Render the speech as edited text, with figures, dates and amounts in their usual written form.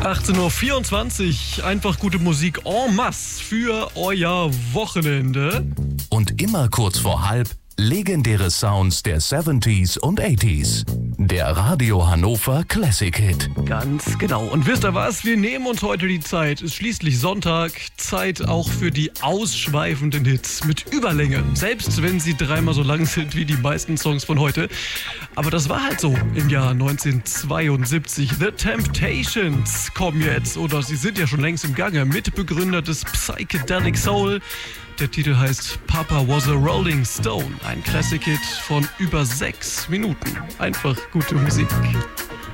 18.24 Uhr, einfach gute Musik en masse für euer Wochenende. Und immer kurz vor halb legendäre Sounds der 70s und 80s. Der Radio Hannover Classic Hit. Ganz genau. Und wisst ihr was? Wir nehmen uns heute die Zeit. Ist schließlich Sonntag. Zeit auch für die ausschweifenden Hits mit Überlänge. Selbst wenn sie dreimal so lang sind wie die meisten Songs von heute. Aber das war halt so im Jahr 1972. The Temptations kommen jetzt, oder sie sind ja schon längst im Gange, Mitbegründer des Psychedelic Soul. Der Titel heißt Papa Was a Rolling Stone. Ein Classic-Hit von über 6 Minuten. Einfach gute Musik.